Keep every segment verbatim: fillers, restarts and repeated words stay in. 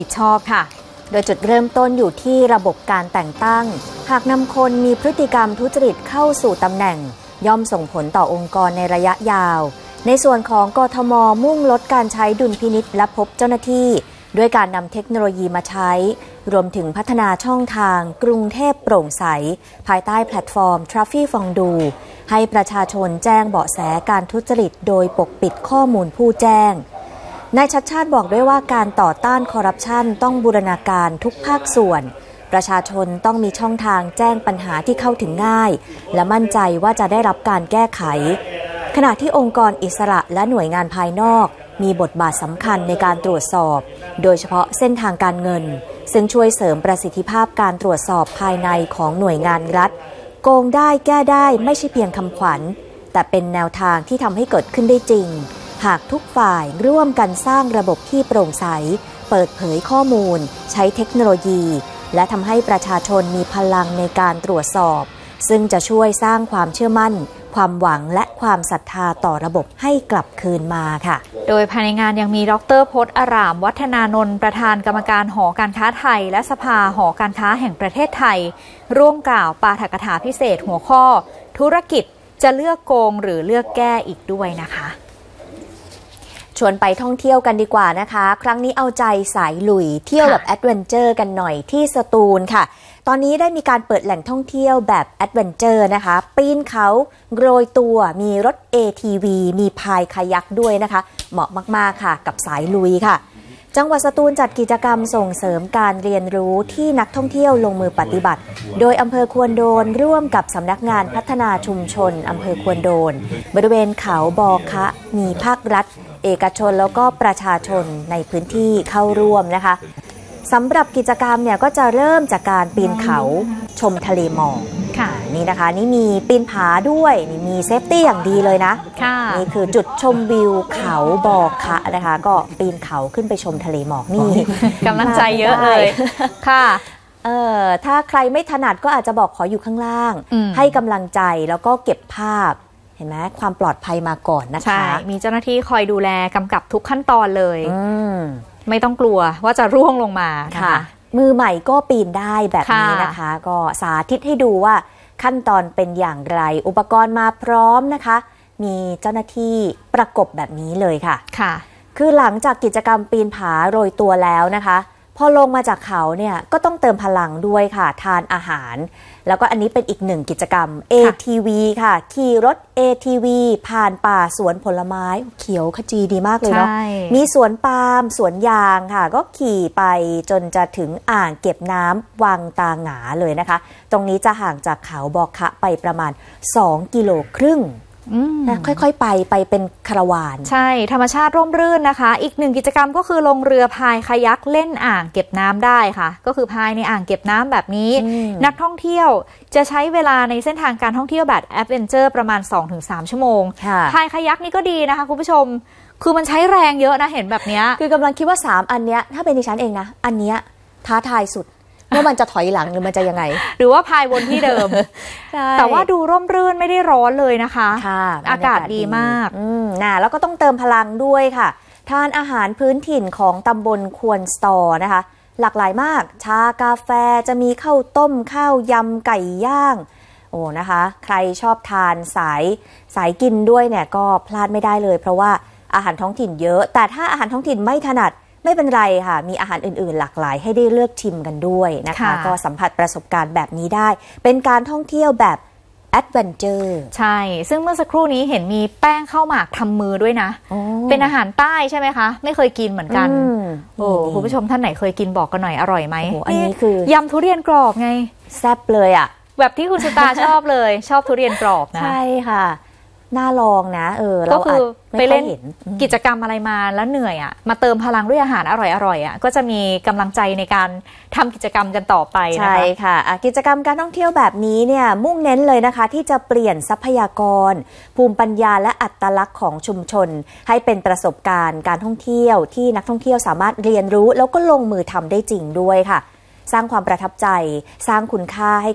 ผิดชอบค่ะโดยจุดเริ่มต้นอยู่ที่ระบบการแต่งตั้งหากนำคนมีพฤติกรรมทุจริตเข้าสู่ตำแหน่งย่อมส่งผลต่อองค์กรในระยะยาวในส่วนของกทม.มุ่งลดการใช้ดุลพินิจและพบเจ้าหน้าที่ด้วยการนำเทคโนโลยีมาใช้รวมถึงพัฒนาช่องทางกรุงเทพโปร่งใสภายใต้แพลตฟอร์ม Traffic Fondue ให้ประชาชนแจ้งเบาะแสการทุจริตโดยปกปิดข้อมูลผู้แจ้งนายชัชชาติบอกด้วยว่าการต่อต้านคอร์รัปชันต้องบูรณาการทุกภาคส่วนประชาชนต้องมีช่องทางแจ้งปัญหาที่เข้าถึงง่ายและมั่นใจว่าจะได้รับการแก้ไขขณะที่องค์กรอิสระและหน่วยงานภายนอกมีบทบาทสำคัญในการตรวจสอบโดยเฉพาะเส้นทางการเงินซึ่งช่วยเสริมประสิทธิภาพการตรวจสอบภายในของหน่วยงานรัฐโกงได้แก้ได้ไม่ใช่เพียงคำขวัญแต่เป็นแนวทางที่ทำให้เกิดขึ้นได้จริงหากทุกฝ่ายร่วมกันสร้างระบบที่โปร่งใสเปิดเผยข้อมูลใช้เทคโนโลยีและทำให้ประชาชนมีพลังในการตรวจสอบซึ่งจะช่วยสร้างความเชื่อมั่นความหวังและความศรัทธาต่อระบบให้กลับคืนมาค่ะโดยภายในงานยังมีดร.พจน์อารามวัฒนานนท์ประธานกรรมการหอการค้าไทยและสภาหอการค้าแห่งประเทศไทยร่วมกล่าวปาฐกถาพิเศษหัวข้อธุรกิจจะเลือกโกงหรือเลือกแก้อีกด้วยนะคะชวนไปท่องเที่ยวกันดีกว่านะคะครั้งนี้เอาใจสายลุยเที่ยวแบบแอดเวนเจอร์กันหน่อยที่สตูลค่ะตอนนี้ได้มีการเปิดแหล่งท่องเที่ยวแบบแอดเวนเจอร์นะคะปีนเขาโรยตัวมีรถ เอ ที วี มีพายคายักด้วยนะคะเหมาะมากๆค่ะกับสายลุยค่ะจังหวัดสตูลจัดกิจกรรมส่งเสริมการเรียนรู้ที่นักท่องเที่ยวลงมือปฏิบัติโดยอำเภอควนโดนร่วมกับสำนักงานพัฒนาชุมชนอำเภอควนโดนบริเวณเขาบอคะมีภาครัฐเอกชนแล้วก็ประชาชนในพื้นที่เข้าร่วมนะคะสำหรับกิจกรรมเนี่ยก็จะเริ่มจากการปีนเขาชมทะเลหมอกค่ะนี่นะคะนี่มีปีนผาด้วยนี่มีเซฟตี้อย่างดีเลยนะค่ะนี่คือจุดชมวิวเขาบอคะนะคะก็ปีนเขาขึ้นไปชมทะเลหมอกนี่กำลังใจเยอะเลยค่ะเออถ้าใครไม่ถนัดก็อาจจะบอกขออยู่ข้างล่างให้กำลังใจแล้วก็เก็บภาพเห็นไหมความปลอดภัยมาก่อนนะคะใช่มีเจ้าหน้าที่คอยดูแลกำกับทุกขั้นตอนเลยไม่ต้องกลัวว่าจะร่วงลงมาค่ะมือใหม่ก็ปีนได้แบบนี้นะคะก็สาธิตให้ดูว่าขั้นตอนเป็นอย่างไรอุปกรณ์มาพร้อมนะคะมีเจ้าหน้าที่ประกบแบบนี้เลยค่ะค่ะคือหลังจากกิจกรรมปีนผาโรยตัวแล้วนะคะพอลงมาจากเขาเนี่ยก็ต้องเติมพลังด้วยค่ะทานอาหารแล้วก็อันนี้เป็นอีกหนึ่งกิจกรรม เอ ที วี ค่ะขี่รถ เอ ที วี ผ่านป่าสวนผลไม้เขียวขจีดีมากเลยเนาะมีสวนปาล์มสวนยางค่ะก็ขี่ไปจนจะถึงอ่างเก็บน้ำวังตาหงาเลยนะคะตรงนี้จะห่างจากเขาบอคะไปประมาณสองกิโลครึ่งนะค่อยๆไปไปเป็นคาราวานใช่ธรรมชาติร่มรื่นนะคะอีกหนึ่งกิจกรรมก็คือลงเรือพายคายักเล่นอ่างเก็บน้ำได้ค่ะก็คือพายในอ่างเก็บน้ำแบบนี้นักท่องเที่ยวจะใช้เวลาในเส้นทางการท่องเที่ยวแบบแอดเวนเจอร์ประมาณ สองถึงสาม ชั่วโมงพายคายักนี่ก็ดีนะคะคุณผู้ชมคือมันใช้แรงเยอะนะเห็นแบบนี้คือกำลังคิดว่าสามอันเนี้ยถ้าเป็นดิฉันเองนะอันเนี้ยท้าทายสุดว่ามันจะถอยหลังหรือมันจะยังไงหรือว่าพายวนที่เดิมแต่ว่าดูร่มรื่นไม่ได้ร้อนเลยนะคะอากาศดีมากนะแล้วก็ต้องเติมพลังด้วยค่ะทานอาหารพื้นถิ่นของตำบลควนสตอนะคะหลากหลายมากชากาแฟจะมีข้าวต้มข้าวยำไก่ย่างโอ้นะคะใครชอบทานสายสายกินด้วยเนี่ยก็พลาดไม่ได้เลยเพราะว่าอาหารท้องถิ่นเยอะแต่ถ้าอาหารท้องถิ่นไม่ถนัดไม่เป็นไรค่ะมีอาหารอื่นๆหลากหลายให้ได้เลือกชิมกันด้วยนะคะก็สัมผัสประสบการณ์แบบนี้ได้เป็นการท่องเที่ยวแบบแอดเวนเจอร์ใช่ซึ่งเมื่อสักครู่นี้เห็นมีแป้งข้าวหมากทำมือด้วยนะเป็นอาหารใต้ใช่ไหมคะไม่เคยกินเหมือนกันโอ้คุณผู้ชมท่านไหนเคยกินบอกกันหน่อยอร่อยไหมอันนี้คือยำทุเรียนกรอบไงแซ่บเลยอ่ะแบบที่คุณสุตาชอบเลยชอบทุเรียนกรอบนะใช่ค่ะน่าลองนะเออก็คือไปเล่นกิจกรรมอะไรมาแล้วเหนื่อยอ่ะมาเติมพลังด้วยอาหารอร่อยๆอ่ะก็จะมีกำลังใจในการทำกิจกรรมกันต่อไปนะคะใช่ค่ะกิจกรรมการท่องเที่ยวแบบนี้เนี่ยมุ่งเน้นเลยนะคะที่จะเปลี่ยนทรัพยากรภูมิปัญญาและอัตลักษณ์ของชุมชนให้เป็นประสบการณ์การท่องเที่ยวที่นักท่องเที่ยวสามารถเรียนรู้แล้วก็ลงมือทำได้จริงด้วยค่ะสร้างความประทับใจสร้างคุณค่าให้กับ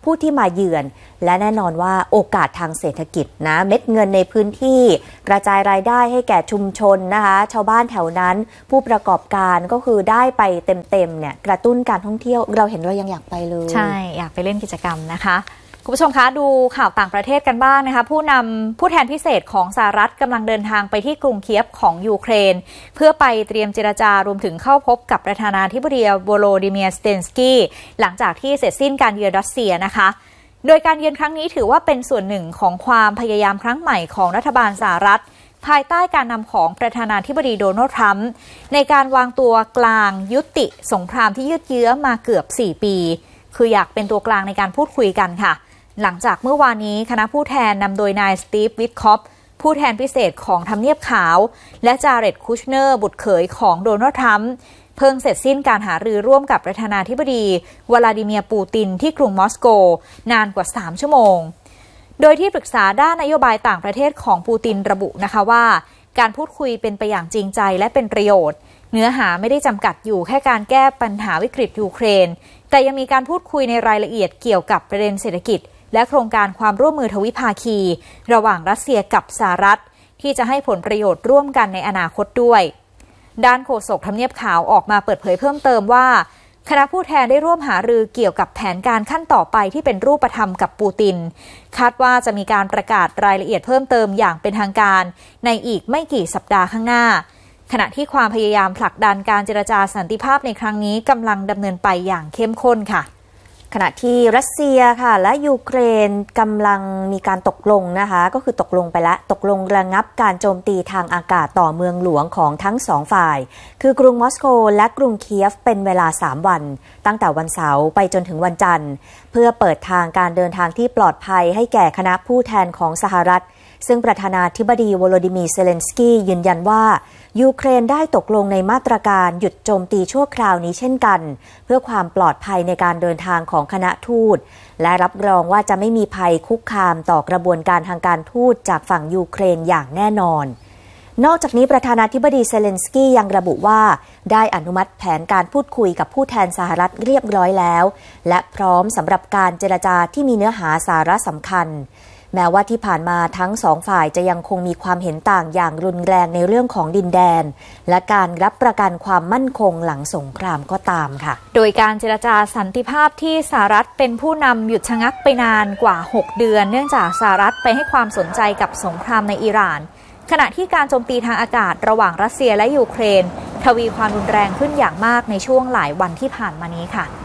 ผู้ที่มาเยือนและแน่นอนว่าโอกาสทางเศรษฐกิจนะเม็ดเงินในพื้นที่กระจายรายได้ให้แก่ชุมชนนะคะชาวบ้านแถวนั้นผู้ประกอบการก็คือได้ไปเต็มๆเนี่ยกระตุ้นการท่องเที่ยวเราเห็นเรายังอยากไปเลยใช่อยากไปเล่นกิจกรรมนะคะคุณผู้ชมคะดูข่าวต่างประเทศกันบ้างนะคะผู้นำผู้แทนพิเศษของสหรัฐกำลังเดินทางไปที่กรุงเคียฟของยูเครนเพื่อไปเตรียมเจรจารวมถึงเข้าพบกับประธานาธิบดีโวโลดิเมียร์ สเตนสกี้หลังจากที่เสร็จสิ้นการเยือนรัสเซียนะคะโดยการเยือนครั้งนี้ถือว่าเป็นส่วนหนึ่งของความพยายามครั้งใหม่ของรัฐบาลสหรัฐภายใต้การนำของประธานาธิบดีโดนัลด์ทรัมป์ในการวางตัวกลางยุติสงครามที่ยืดเยื้อมาเกือบสี่ปีคืออยากเป็นตัวกลางในการพูดคุยกันค่ะหลังจากเมื่อวานนี้คณะผู้แทนนำโดยนายสตีฟ วิทคอฟผู้แทนพิเศษของทำเนียบขาวและจาเร็ด คูชเนอร์บุตรเขยของโดนัลด์ทรัมป์เพิ่งเสร็จสิ้นการหารือร่วมกับประธานาธิบดีวลาดิเมียร์ปูตินที่กรุงมอสโกนานกว่าสามชั่วโมงโดยที่ปรึกษาด้านนโยบายต่างประเทศของปูตินระบุนะคะว่าการพูดคุยเป็นไปอย่างจริงใจและเป็นประโยชน์เนื้อหาไม่ได้จำกัดอยู่แค่การแก้ปัญหาวิกฤตยูเครนแต่ยังมีการพูดคุยในรายละเอียดเกี่ยวกับประเด็นเศรษฐกิจและโครงการความร่วมมือทวิภาคีระหว่างรัสเซียกับสหรัฐที่จะให้ผลประโยชน์ร่วมกันในอนาคตด้วยด้านโฆษกทำเนียบขาวออกมาเปิดเผยเพิ่มเติมว่าคณะผู้แทนได้ร่วมหารือเกี่ยวกับแผนการขั้นต่อไปที่เป็นรูปธรรมกับปูตินคาดว่าจะมีการประกาศรายละเอียดเพิ่มเติมอย่างเป็นทางการในอีกไม่กี่สัปดาห์ข้างหน้าขณะที่ความพยายามผลักดันการเจรจาสันติภาพในครั้งนี้กำลังดำเนินไปอย่างเข้มข้นค่ะขณะที่รัสเซียค่ะและยูเครนกำลังมีการตกลงนะคะก็คือตกลงไปแล้วตกลงระงับการโจมตีทางอากาศต่อเมืองหลวงของทั้งสองฝ่ายคือกรุงมอสโกและกรุงเคียฟเป็นเวลาสามวันตั้งแต่วันเสาร์ไปจนถึงวันจันทร์เพื่อเปิดทางการเดินทางที่ปลอดภัยให้แก่คณะผู้แทนของสหรัฐซึ่งประธานาธิบดีโวโลดิมีร์ เซเลนสกี้ยืนยันว่ายูเครนได้ตกลงในมาตรการหยุดโจมตีชั่วคราวนี้เช่นกันเพื่อความปลอดภัยในการเดินทางของคณะทูตและรับรองว่าจะไม่มีภัยคุกคามต่อกระบวนการทางการทูตจากฝั่งยูเครนอย่างแน่นอนนอกจากนี้ประธานาธิบดีเซเลนสกี้ยังระบุว่าได้อนุมัติแผนการพูดคุยกับผู้แทนสหรัฐเรียบร้อยแล้วและพร้อมสำหรับการเจรจาที่มีเนื้อหาสาระสำคัญแม้ว่าที่ผ่านมาทั้งสองฝ่ายจะยังคงมีความเห็นต่างอย่างรุนแรงในเรื่องของดินแดนและการรับประกันความมั่นคงหลังสงครามก็ตามค่ะโดยการเจรจาสันติภาพที่สหรัฐเป็นผู้นำหยุดชะงักไปนานกว่าหกเดือนเนื่องจากสหรัฐไปให้ความสนใจกับสงครามในอิหร่านขณะที่การโจมตีทางอากาศระหว่างรัสเซียและยูเครนทวีความรุนแรงขึ้นอย่างมากในช่วงหลายวันที่ผ่านมานี้ค่ะ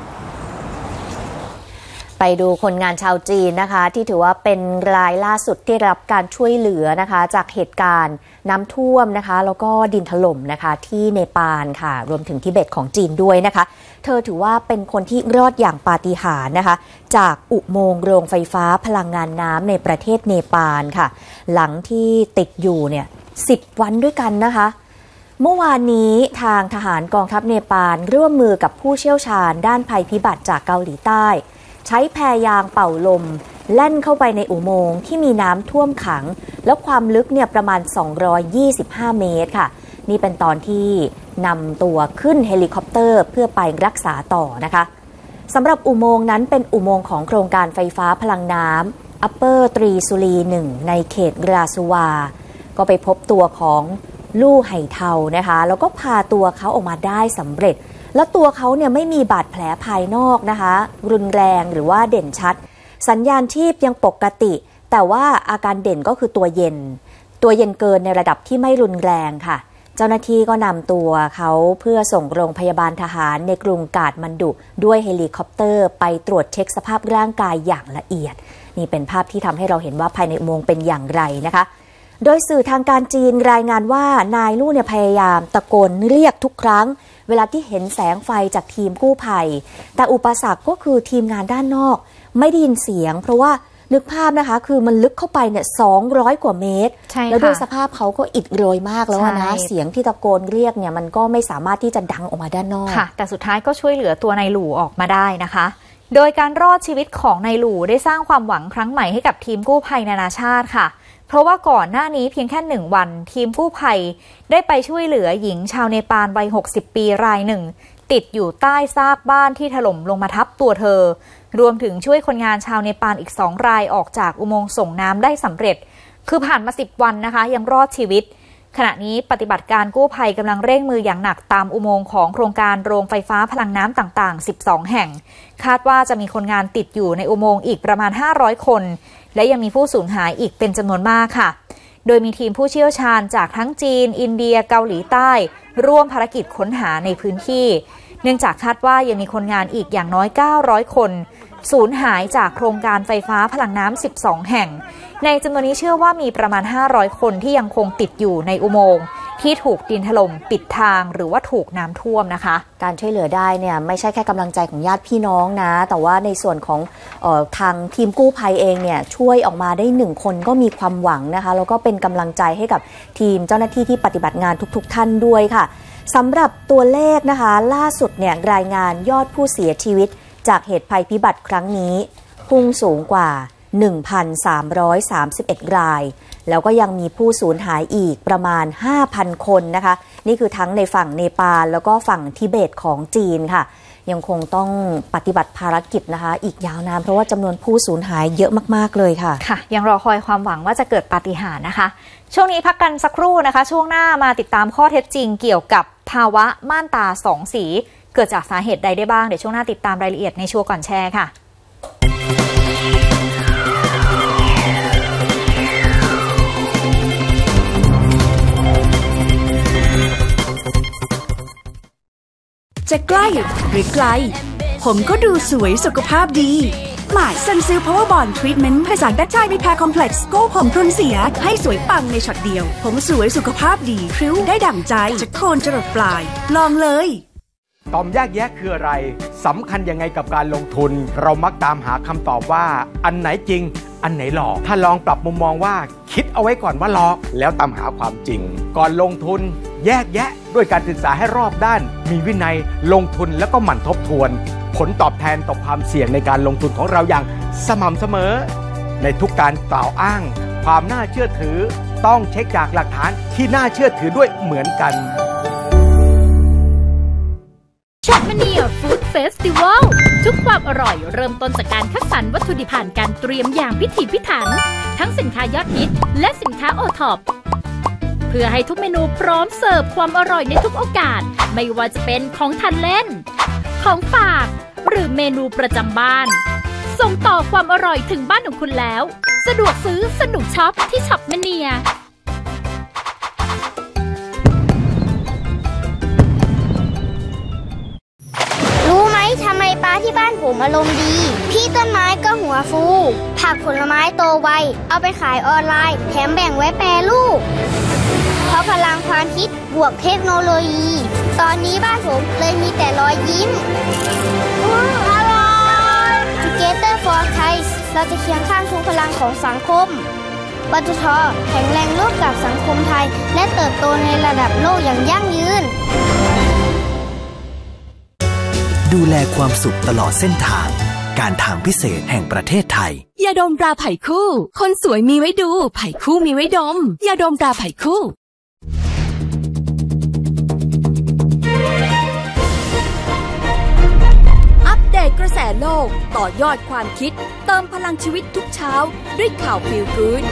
ไปดูคนงานชาวจีนนะคะที่ถือว่าเป็นรายล่าสุดที่รับการช่วยเหลือนะคะจากเหตุการณ์น้ำท่วมนะคะแล้วก็ดินถล่มนะคะที่เนปาลค่ะรวมถึงทิเบตของจีนด้วยนะคะเธอถือว่าเป็นคนที่รอดอย่างปาฏิหาริย์นะคะจากอุโมงค์โรงไฟฟ้าพลังงานน้ำในประเทศเนปาลค่ะหลังที่ติดอยู่เนี่ยสิบวันด้วยกันนะคะเมื่อวานนี้ทางทหารกองทัพเนปาลร่วมมือกับผู้เชี่ยวชาญด้านภัยพิบัติจากเกาหลีใต้ใช้แพยางเป่าลมแล่นเข้าไปในอุโมงค์ที่มีน้ำท่วมขังแล้วความลึกเนี่ยประมาณสองร้อยยี่สิบห้าเมตรค่ะนี่เป็นตอนที่นำตัวขึ้นเฮลิคอปเตอร์เพื่อไปรักษาต่อนะคะสำหรับอุโมงค์นั้นเป็นอุโมงค์ของโครงการไฟฟ้าพลังน้ำอัปเปอร์ตรีสุรีหนึ่งในเขตราสุวาก็ไปพบตัวของลู่ไห่เทานะคะแล้วก็พาตัวเขาออกมาได้สำเร็จแล้วตัวเขาเนี่ยไม่มีบาดแผลภายนอกนะคะรุนแรงหรือว่าเด่นชัดสัญญาณชีพยังปกติแต่ว่าอาการเด่นก็คือตัวเย็นตัวเย็นเกินในระดับที่ไม่รุนแรงค่ะเจ้าหน้าที่ก็นำตัวเขาเพื่อส่งโรงพยาบาลทหารในกรุงกาฐมันดุด้วยเฮลิคอปเตอร์ไปตรวจเช็คสภาพร่างกายอย่างละเอียดนี่เป็นภาพที่ทำให้เราเห็นว่าภายในอุโมงค์เป็นอย่างไรนะคะโดยสื่อทางการจีนรายงานว่านายลู่เนี่ยพยายามตะโกนเรียกทุกครั้งเวลาที่เห็นแสงไฟจากทีมกู้ภัยแต่อุปสรรคก็คือทีมงานด้านนอกไม่ได้ยินเสียงเพราะว่านึกภาพนะคะคือมันลึกเข้าไปเนี่ยสองร้อยกว่าเมตรแล้วด้วยสภาพเขาก็อิดโรยมากแล้วนะเสียงที่ตะโกนเรียกเนี่ยมันก็ไม่สามารถที่จะดังออกมาด้านนอกค่ะแต่สุดท้ายก็ช่วยเหลือตัวนายหลู่ออกมาได้นะคะโดยการรอดชีวิตของนายหลู่ได้สร้างความหวังครั้งใหม่ให้กับทีมกู้ภัยนานาชาติค่ะเพราะว่าก่อนหน้านี้เพียงแค่หนึ่งวันทีมกู้ภัยได้ไปช่วยเหลือหญิงชาวเนปาลวัยหกสิบปีรายหนึ่งติดอยู่ใต้ซากบ้านที่ถล่มลงมาทับตัวเธอรวมถึงช่วยคนงานชาวเนปาลอีกสองรายออกจากอุโมงค์ส่งน้ำได้สำเร็จคือผ่านมาสิบวันนะคะยังรอดชีวิตขณะนี้ปฏิบัติการกู้ภัยกำลังเร่งมืออย่างหนักตามอุโมงค์ของโครงการโรงไฟฟ้าพลังน้ำต่างๆสิบสองแห่งคาดว่าจะมีคนงานติดอยู่ในอุโมงค์อีกประมาณห้าร้อยคนและยังมีผู้สูญหายอีกเป็นจำนวนมากค่ะโดยมีทีมผู้เชี่ยวชาญจากทั้งจีนอินเดียเกาหลีใต้ร่วมภารกิจค้นหาในพื้นที่เนื่องจากคาดว่ายังมีคนงานอีกอย่างน้อยเก้าร้อยคนสูญหายจากโครงการไฟฟ้าพลังน้ำสิบสองแห่งในจำนวนนี้เชื่อว่ามีประมาณห้าร้อยคนที่ยังคงติดอยู่ในอุโมงค์ที่ถูกดินถล่มปิดทางหรือว่าถูกน้ำท่วมนะคะการช่วยเหลือได้เนี่ยไม่ใช่แค่กำลังใจของญาติพี่น้องนะแต่ว่าในส่วนของเอ่อทางทีมกู้ภัยเองเนี่ยช่วยออกมาได้หนึ่งคนก็มีความหวังนะคะแล้วก็เป็นกำลังใจให้กับทีมเจ้าหน้าที่ที่ปฏิบัติงานทุกๆท่านด้วยค่ะสำหรับตัวเลขนะคะล่าสุดเนี่ยรายงานยอดผู้เสียชีวิตจากเหตุภัยพิบัติครั้งนี้พุ่งสูงกว่า หนึ่งพันสามร้อยสามสิบเอ็ด รายแล้วก็ยังมีผู้สูญหายอีกประมาณ ห้าพัน คนนะคะนี่คือทั้งในฝั่งเนปาลแล้วก็ฝั่งทิเบตของจีนค่ะยังคงต้องปฏิบัติภารกิจนะคะอีกยาวนานเพราะว่าจำนวนผู้สูญหายเยอะมากๆเลยค่ะค่ะยังรอคอยความหวังว่าจะเกิดปาฏิหาริย์นะคะช่วงนี้พักกันสักครู่นะคะช่วงหน้ามาติดตามข้อเท็จจริงเกี่ยวกับภาวะม่านตาสองสีเกิดจากสาเหตุใดได้บ้างเดี๋ยวช่วงหน้าติดตามรายละเอียดในชัวร์ก่อนแชร์ค่ะจะใกล้หรือไกลผมก็ดูสวยสุขภาพดีหมายซันซิลพาวเวอร์บอนด์ทรีทเมนต์ผสานแบคไทรีแพร์คอมเพล็กซ์โก้ผมพรุนเสียให้สวยปังในช็อตเดียวผมสวยสุขภาพดีพริ้วได้ดั่งใจจากโคนจรดปลายลองเลยตอมแยกแยะคืออะไรสำคัญยังไงกับการลงทุนเรามักตามหาคำตอบว่าอันไหนจริงอันไหนหลอกถ้าลองปรับมุมมองว่าคิดเอาไว้ก่อนว่าหลอกแล้วตามหาความจริงก่อนลงทุนแยกแยะด้วยการศึกษาให้รอบด้านมีวินัยลงทุนแล้วก็หมั่นทบทวนผลตอบแทนต่อความเสี่ยงในการลงทุนของเราอย่างสม่ำเสมอในทุกการกล่าวอ้างความน่าเชื่อถือต้องเช็คจากหลักฐานที่น่าเชื่อถือด้วยเหมือนกันช็อปมาเนียฟู้ดเฟสติวัลทุกความอร่อยเริ่มต้นจากการคัดสรรวัตถุดิบผ่านการเตรียมอย่างพิถีพิถันทั้งสินค้ายอดฮิตและสินค้าโอท็อปเพื่อให้ทุกเมนูพร้อมเสิร์ฟความอร่อยในทุกโอกาสไม่ว่าจะเป็นของทานเล่นของฝากหรือเมนูประจำบ้านส่งต่อความอร่อยถึงบ้านของคุณแล้วสะดวกซื้อสนุกช็อปที่ช็อปมาเนียทำไมป้าที่บ้านผมอารมณ์ดีพี่ต้นไม้ก็หัวฟูผักผลไม้โตไวเอาไปขายออนไลน์แถมแบ่งไว้แปรรูปเพราะพลังความคิดบวกเทคโนโลยีตอนนี้บ้านผมเลยมีแต่รอยยิ้มอร่อย Together for Thai เราจะเคียงข้างทุกพลังของสังคมปตท.แข็งแรงร่วมกับสังคมไทยและเติบโตในระดับโลกอย่างยั่งยืนดูแลความสุขตลอดเส้นทางการทางพิเศษแห่งประเทศไทยยาดมตราไผ่คู่คนสวยมีไว้ดูไผ่คู่มีไว้ดมยาดมตราไผ่คู่อัปเดตกระแสโลกต่อยอดความคิดเติมพลังชีวิตทุกเช้าด้วยข่าวฟีลกู๊ด